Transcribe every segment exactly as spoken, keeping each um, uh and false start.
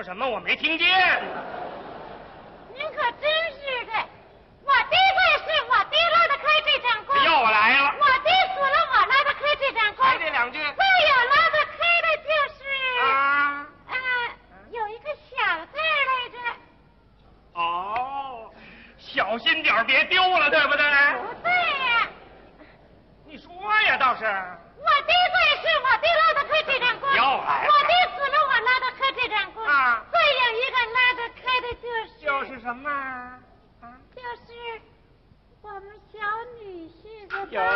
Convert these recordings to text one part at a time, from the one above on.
什么？我没听见。 您可真是的，我爹在世，我爹拉得开这张弓。 又来了。 我爹死了，我拉得开这张弓。 来这两句。 再有拉得开的就是。 啊。 呃，有一个小字来着。 哦，小心点别丢了，对不对？ 不对呀。 你说呀，倒是。 我爹在世，我爹拉得开这张弓。 又来了。 我爹死了，我拉得开这张弓。 啊。 再有一个拉得开的就是。 就是什么？啊。 就是我们小女婿的。 有。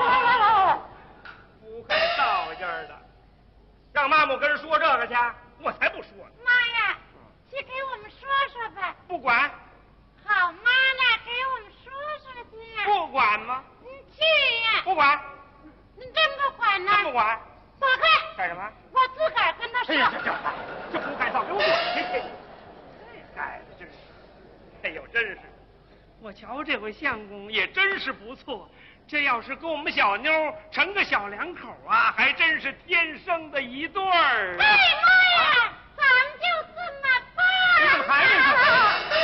不会造劲儿的，让妈妈跟人说这个去，我才不说呢。 妈呀，去给我们说说吧。 不管。 好妈呢，给我们说说去。 不管吗？ 你去呀。 不管。 你真不管呢？ 真不管。 躲开。 干什么？ 我自个儿跟他说。 哎呀，这这这不该造，给我滚去！这孩子真是，哎呦，真是，我瞧这回相公也真是不错。这要是跟我们小妞成个小两口啊，还真是天生的一对儿。 哎妈呀，啊、咱们就这么办。 你怎么还是？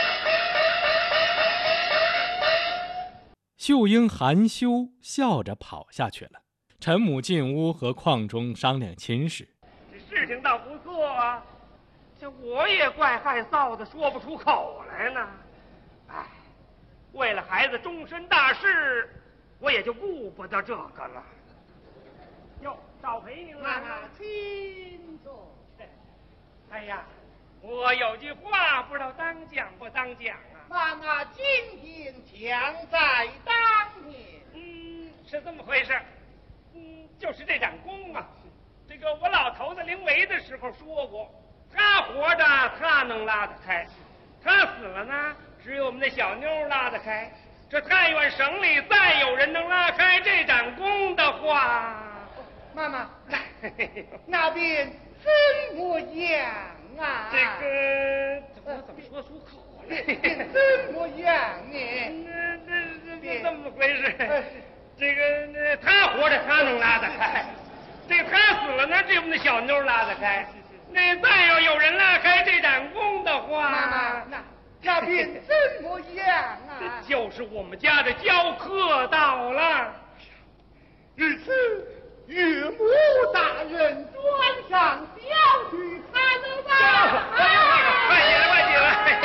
秀英含羞笑着跑下去了。陈母进屋和邝忠商量亲事。 这事情倒不错啊，这我也怪害臊的，说不出口来呢。哎，为了孩子终身大事，我也就顾不得这个了。哟，少陪您了。 妈妈，请坐。 哎呀，我有句话不知道当讲不当讲啊。 妈妈今天将在当面。 嗯，是这么回事。嗯，就是这盏弓啊，这个我老头子临危的时候说过，他活着他能拉得开，他死了呢，只有我们那小妞拉得开。这太原省里再有人能拉开这盏弓的话， 妈妈，那边怎么样啊？ 这个我怎么说出口来？ 怎么样呢？ 这这这这么回事？这个他活着他能拉得开，这个他死了呢，这我们的小妞拉得开。那再要有人拉开这盏弓的话， 妈妈，那那边怎么样啊？ 就是我们家的教客到了。 日此岳母大人专上小婿看了吧？ 快起来，快起来！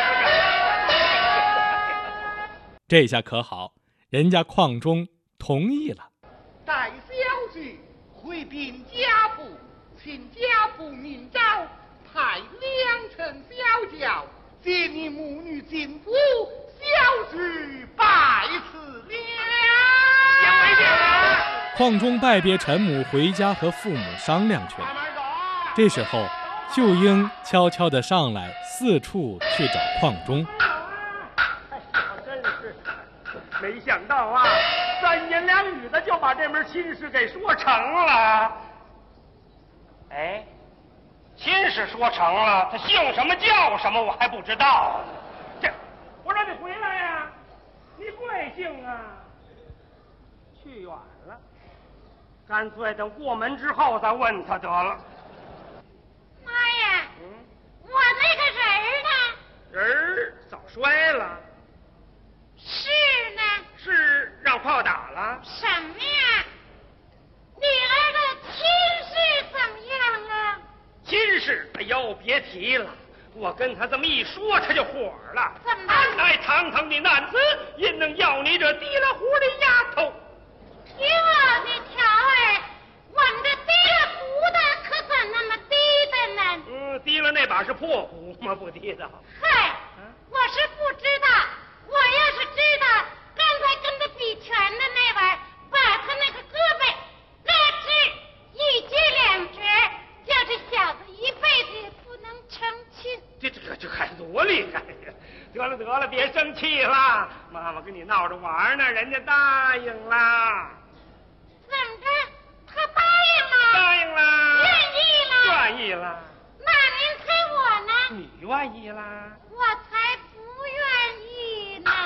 这下可好，人家邝忠同意了。 待小婿回禀家父，请家父明诏派两乘小轿接你母女进府，小婿拜辞了。 先回去了。 邝忠拜别陈母，回家和父母商量去了。这时候，秀英悄悄地上来，四处去找邝忠。 真是，没想到啊，三言两语的就把这门亲事给说成了。哎，亲事说成了，他姓什么叫什么我还不知道。这，我让你回来呀，你贵姓啊？去远了，干脆等过门之后再问他得了。 妈呀，嗯，我那个人儿呢？ 人儿早摔了。 是呢？ 是让炮打了。 什么呀？女儿的亲事怎么样啊？ 亲事，哎呦，别提了。我跟他这么一说，他就火了。 怎么？ 哎，堂堂的男子，焉能要你这提了壶的丫头？ 哟，你瞧儿，我们这提了壶的可怎那么低的呢？ 嗯，提了那把是破壶吗？不提的。 嗨，我是不知道。我要是知道，刚才跟他比拳的那玩，把他那个胳膊拉直一截两折，叫这小子一辈子也不能成亲。 这这这还多厉害呀！得了得了，别生气了，妈妈跟你闹着玩呢，人家答应了。 怎么着？他答应了？ 答应了。 愿意了？ 愿意了。 那您猜我呢？ 你愿意啦？ 我才不愿意呢。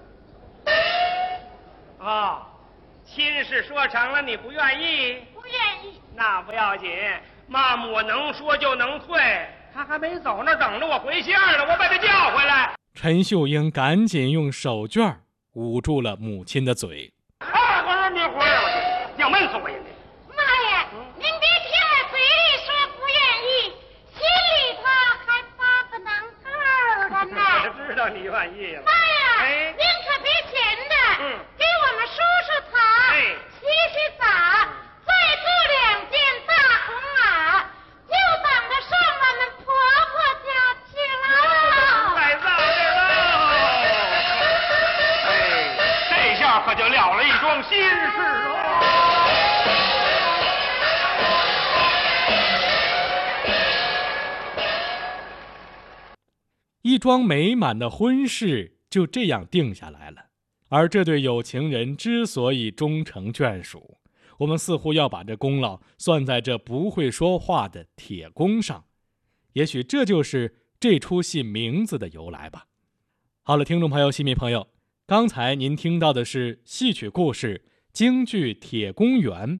哦，亲事说成了，你不愿意？ 不愿意。 那不要紧，妈妈我能说就能退， 他还没走呢，等着我回信呢，我把他叫回来。 陈秀英赶紧用手绢捂住了母亲的嘴。 啊，我说你回来，要闷死我也得。 妈呀，您别听我嘴里说不愿意，心里头还发个能头的呢。 我知道你愿意了。 妈呀， 哎您可别闲着， 嗯给我们梳梳头， 哎洗洗澡，再做两件大红袄，就等着上我们婆婆家去了。 太早了。哎，这下可就了了一桩心事喽。 一桩美满的婚事就这样定下来了。而这对有情人之所以终成眷属，我们似乎要把这功劳算在这不会说话的铁公上。也许这就是这出戏名字的由来吧。好了，听众朋友、戏迷朋友，刚才您听到的是戏曲故事京剧《铁公园》。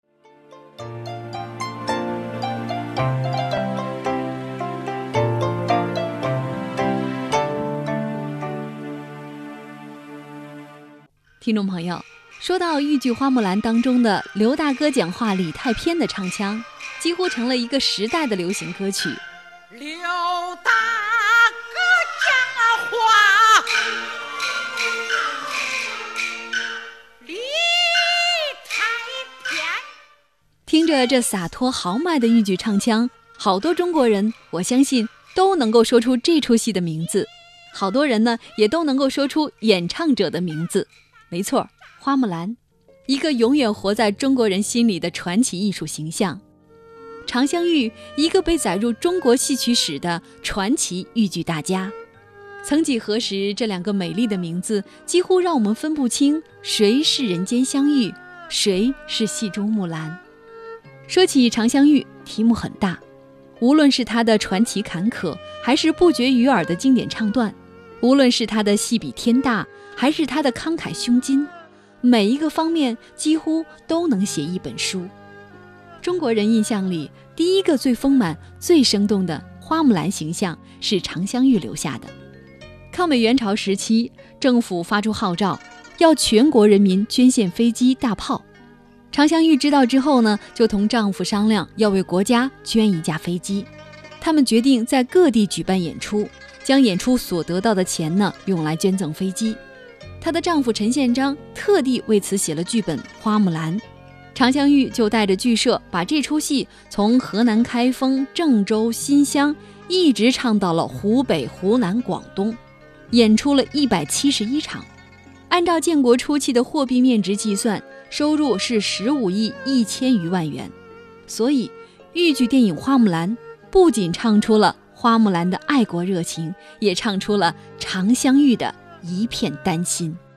听众朋友，说到豫剧《花木兰》当中的刘大哥讲话李太偏的唱腔，几乎成了一个时代的流行歌曲。 刘大哥讲话李太偏， 听着这洒脱豪迈的豫剧唱腔，好多中国人，我相信都能够说出这出戏的名字，好多人呢也都能够说出演唱者的名字。没错，花木兰，一个永远活在中国人心里的传奇艺术形象；常香玉，一个被载入中国戏曲史的传奇豫剧大家。曾几何时，这两个美丽的名字几乎让我们分不清谁是人间香玉，谁是戏中木兰。说起常香玉，题目很大，无论是她的传奇坎坷，还是不绝于耳的经典唱段，无论是她的戏比天大，还是他的慷慨胸襟，每一个方面几乎都能写一本书。中国人印象里，第一个最丰满、最生动的花木兰形象是常香玉留下的。抗美援朝时期，政府发出号召，要全国人民捐献飞机、大炮。常香玉知道之后呢，就同丈夫商量要为国家捐一架飞机。他们决定在各地举办演出，将演出所得到的钱呢，用来捐赠飞机。她的丈夫陈宪章特地为此写了剧本《花木兰》，常香玉就带着剧社把这出戏从河南开封、郑州、新乡一直唱到了湖北、湖南、广东，演出了一百七十一场。按照建国初期的货币面值计算，收入是十五亿一千余万元。所以，豫剧电影《花木兰》不仅唱出了花木兰的爱国热情，也唱出了常香玉的一片丹心。